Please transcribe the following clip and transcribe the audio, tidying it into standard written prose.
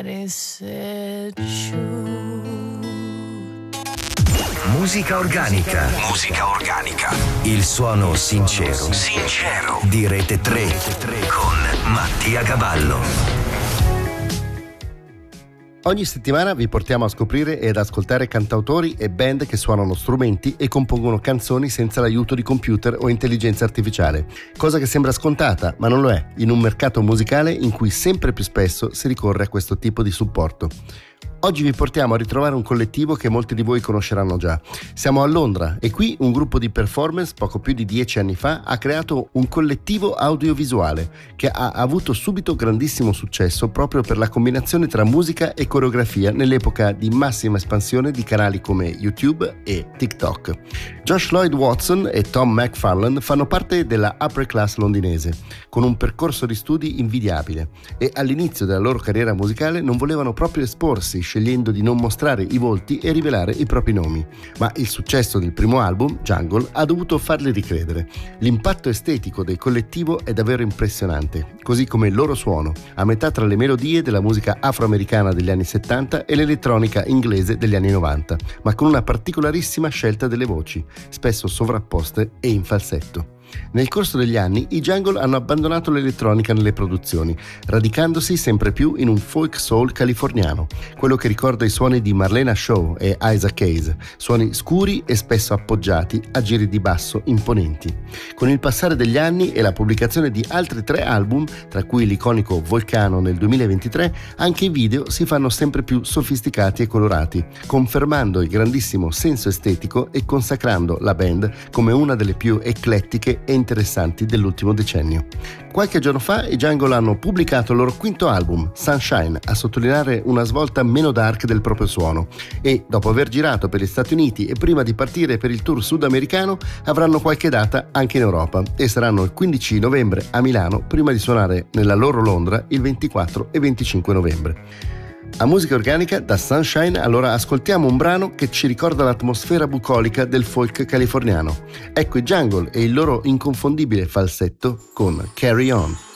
that is true. Musica organica. Musica organica. Il suono sincero di Rete 3 con Mattia Cavallo. Ogni settimana vi portiamo a scoprire ed ascoltare cantautori e band che suonano strumenti e compongono canzoni senza l'aiuto di computer o intelligenza artificiale, cosa che sembra scontata, ma non lo è, in un mercato musicale in cui sempre più spesso si ricorre a questo tipo di supporto. Oggi vi portiamo a ritrovare un collettivo che molti di voi conosceranno già. Siamo a Londra e qui un gruppo di performance poco più di 10 anni fa ha creato un collettivo audiovisuale che ha avuto subito grandissimo successo proprio per la combinazione tra musica e coreografia nell'epoca di massima espansione di canali come YouTube e TikTok. Josh Lloyd Watson e Tom McFarland fanno parte della upper class londinese, con un percorso di studi invidiabile e all'inizio della loro carriera musicale non volevano proprio esporsi, scegliendo di non mostrare i volti e rivelare i propri nomi. Ma il successo del primo album, Jungle, ha dovuto farli ricredere. L'impatto estetico del collettivo è davvero impressionante, così come il loro suono, a metà tra le melodie della musica afroamericana degli anni 70 e l'elettronica inglese degli anni 90, ma con una particolarissima scelta delle voci, spesso sovrapposte e in falsetto. Nel corso degli anni i Jungle hanno abbandonato l'elettronica nelle produzioni, radicandosi sempre più in un folk soul californiano, quello che ricorda i suoni di Marlena Shaw e Isaac Hayes, suoni scuri e spesso appoggiati a giri di basso imponenti. Con il passare degli anni e la pubblicazione di altri 3 album, tra cui l'iconico Volcano nel 2023, anche i video si fanno sempre più sofisticati e colorati, confermando il grandissimo senso estetico e consacrando la band come una delle più eclettiche e interessanti dell'ultimo decennio. Qualche giorno fa i Jungle hanno pubblicato il loro quinto album, Sunshine, a sottolineare una svolta meno dark del proprio suono e, dopo aver girato per gli Stati Uniti e prima di partire per il tour sudamericano, avranno qualche data anche in Europa e saranno il 15 novembre a Milano prima di suonare nella loro Londra il 24 e 25 novembre. A musica organica, da Sunshine, allora ascoltiamo un brano che ci ricorda l'atmosfera bucolica del folk californiano. Ecco i Jungle e il loro inconfondibile falsetto con Carry On.